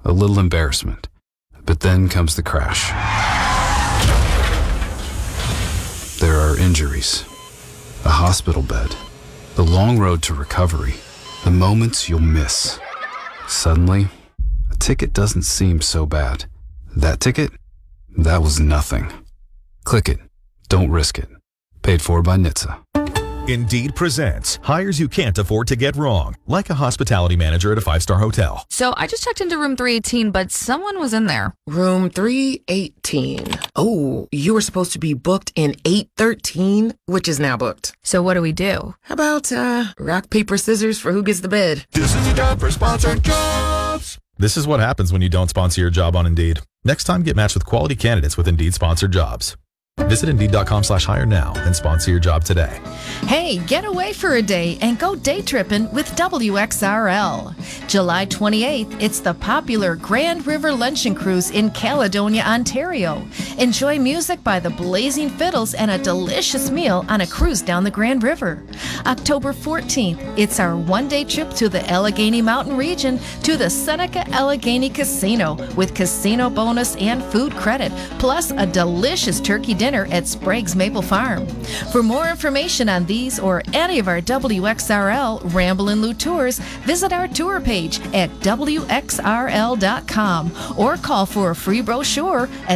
a little embarrassment. But then comes the crash. There are injuries, a hospital bed, the long road to recovery, the moments you'll miss. Suddenly, a ticket doesn't seem so bad. That ticket? That was nothing. Click it. Don't risk it. Paid for by NHTSA. Indeed presents hires you can't afford to get wrong, like a hospitality manager at a 5-star hotel. So I just checked into room 318, but someone was in there. Room 318. Oh, you were supposed to be booked in 813, which is now booked. So what do we do? How about rock, paper, scissors for who gets the bed? This is a job for sponsored jobs. This is what happens when you don't sponsor your job on Indeed. Next time, get matched with quality candidates with Indeed sponsored jobs. Visit Indeed.com/hire now and sponsor your job today. Hey, get away for a day and go day tripping with WXRL. July 28th, it's the popular Grand River Luncheon Cruise in Caledonia, Ontario. Enjoy music by the Blazing Fiddles and a delicious meal on a cruise down the Grand River. October 14th, it's our one-day trip to the Allegheny Mountain region to the Seneca Allegheny Casino with casino bonus and food credit, plus a delicious turkey dinner at Sprague's Maple Farm. For more information on these or any of our WXRL Ramblin' Lou tours, visit our tour page at WXRL.com or call for a free brochure at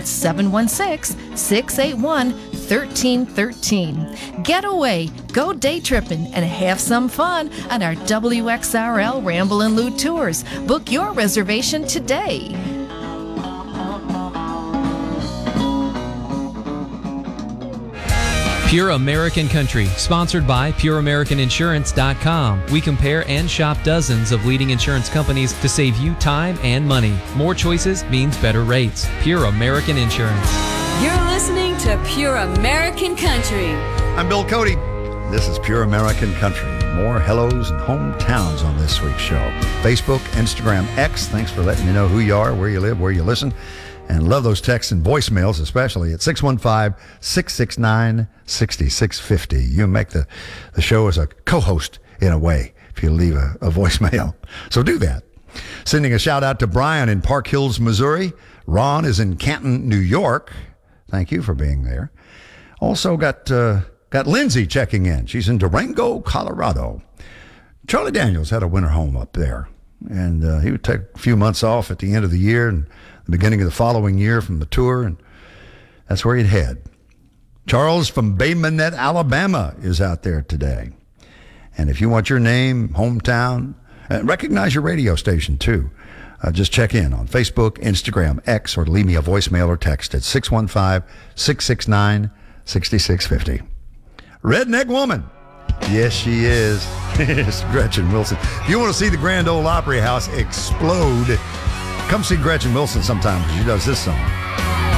716-681-1313. Get away, go day tripping, and have some fun on our WXRL Ramblin' Lou tours. Book your reservation today. Pure American Country, sponsored by PureAmericanInsurance.com. We compare and shop dozens of leading insurance companies to save you time and money. More choices means better rates. Pure American Insurance. You're listening to Pure American Country. I'm Bill Cody. This is Pure American Country. More hellos and hometowns on this week's show. Facebook, Instagram, X. Thanks for letting me know who you are, where you live, where you listen. And love those texts and voicemails, especially at 615-669-6650. You make the show as a co-host in a way if you leave a voicemail. So do that. Sending a shout out to Brian in Park Hills, Missouri. Ron is in Canton, New York. Thank you for being there. Also got Lindsay checking in. She's in Durango, Colorado. Charlie Daniels had a winter home up there. And he would take a few months off at the end of the year and the beginning of the following year from the tour, and that's where he'd head. Charles from Bay Minette, Alabama is out there today. And if you want your name, hometown, recognize your radio station too, just check in on Facebook, Instagram, X, or leave me a voicemail or text at 615-669-6650. Redneck Woman. Yes, she is. It's Gretchen Wilson. If you want to see the Grand Ole Opry House explode, come see Gretchen Wilson sometime because she does this song.